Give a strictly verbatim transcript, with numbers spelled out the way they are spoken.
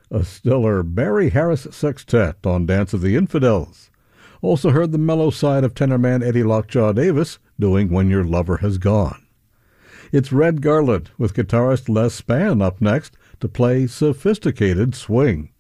A stellar Barry Harris Sextet on Dance of the Infidels. Also heard the mellow side of tenor man Eddie Lockjaw Davis doing When Your Lover Has Gone. It's Red Garland with guitarist Les Spann up next to play Sophisticated Swing.